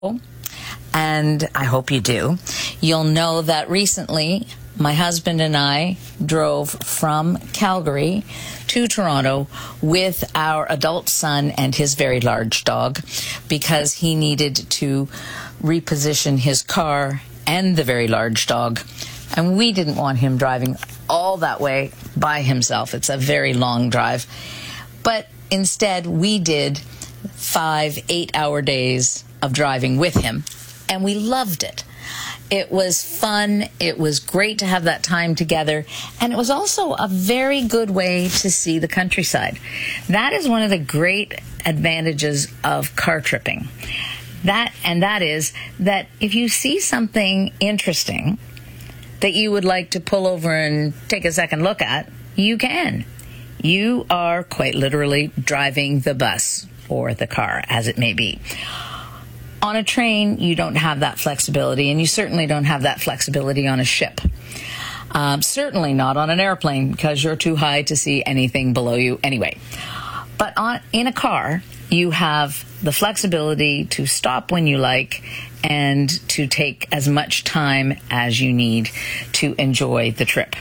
and I hope you do, you'll know that recently my husband and I drove from Calgary to Toronto with our adult son and his very large dog because he needed to reposition his car and the very large dog. And we didn't want him driving all that way by himself. It's a very long drive. But instead, we did 5-8-hour days of driving with him, and we loved it. It was fun. It was great to have that time together. And it was also a very good way to see the countryside. That is one of the great advantages of car tripping. That is that if you see something interesting that you would like to pull over and take a second look at, you can. You are quite literally driving the bus or the car, as it may be. On a train, you don't have that flexibility, and you certainly don't have that flexibility on a ship. Certainly not on an airplane, because you're too high to see anything below you anyway. But in a car, you have the flexibility to stop when you like and to take as much time as you need to enjoy the trip.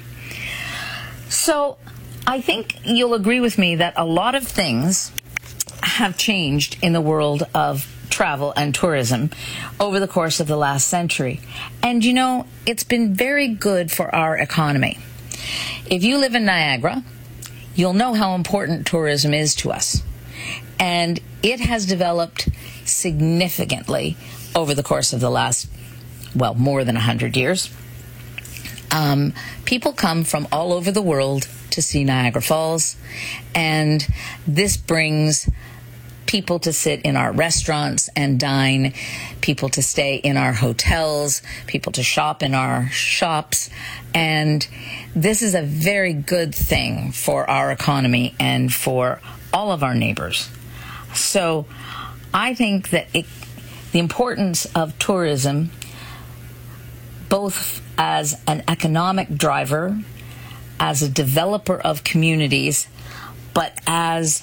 So I think you'll agree with me that a lot of things have changed in the world of travel and tourism over the course of the last century. And you know, it's been very good for our economy. If you live in Niagara, you'll know how important tourism is to us. And it has developed significantly over the course of the last, well, more than 100 years. People come from all over the world to see Niagara Falls, and this brings people to sit in our restaurants and dine, people to stay in our hotels, people to shop in our shops, and this is a very good thing for our economy and for all of our neighbors. So I think that the importance of tourism, both as an economic driver, as a developer of communities, but as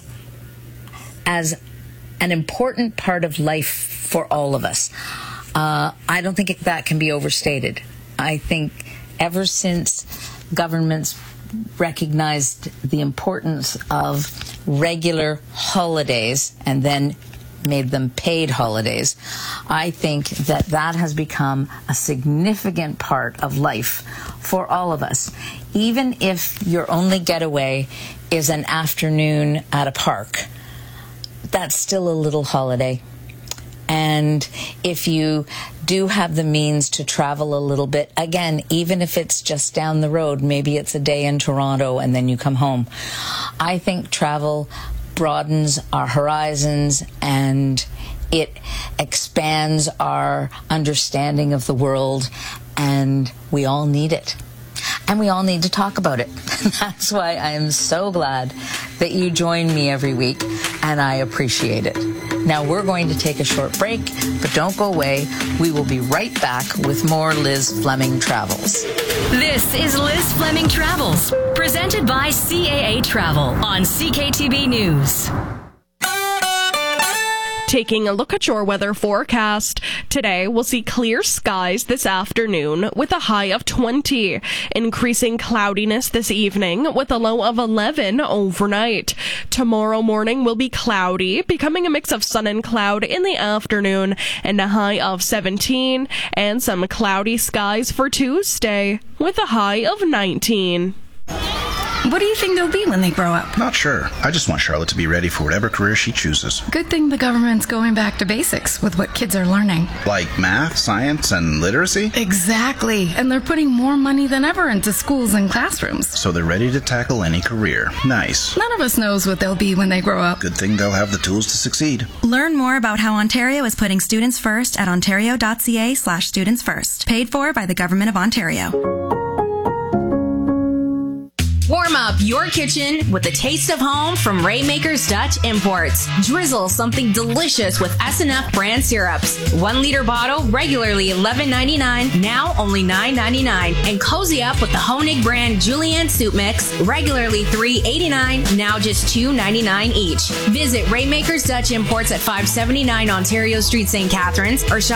an important part of life for all of us. I don't think that can be overstated. I think ever since governments recognized the importance of regular holidays and then made them paid holidays, I think that has become a significant part of life for all of us. Even if your only getaway is an afternoon at a park, that's still a little holiday. And if you do have the means to travel a little bit, again, even if it's just down the road, maybe it's a day in Toronto and then you come home, I think travel broadens our horizons and it expands our understanding of the world, and we all need it. And we all need to talk about it. That's why I am so glad that you join me every week, and I appreciate it. Now we're going to take a short break, but don't go away. We will be right back with more Liz Fleming Travels. This is Liz Fleming Travels, presented by CAA Travel on CKTB News. Taking a look at your weather forecast. Today, we'll see clear skies this afternoon with a high of 20. Increasing cloudiness this evening with a low of 11 overnight. Tomorrow morning will be cloudy, becoming a mix of sun and cloud in the afternoon, and a high of 17. And some cloudy skies for Tuesday with a high of 19. What do you think they'll be when they grow up? Not sure. I just want Charlotte to be ready for whatever career she chooses. Good thing the government's going back to basics with what kids are learning. Like math, science, and literacy? Exactly. And they're putting more money than ever into schools and classrooms. So they're ready to tackle any career. Nice. None of us knows what they'll be when they grow up. Good thing they'll have the tools to succeed. Learn more about how Ontario is putting students first at ontario.ca/students first. Paid for by the Government of Ontario. Warm up your kitchen with the taste of home from Rainmakers Dutch Imports. Drizzle something delicious with S&F brand syrups. 1 liter bottle, regularly $11.99, now only $9.99. And cozy up with the Honig brand Julienne Soup Mix, regularly $3.89, now just $2.99 each. Visit Rainmakers Dutch Imports at 579 Ontario Street, St. Catharines, or shop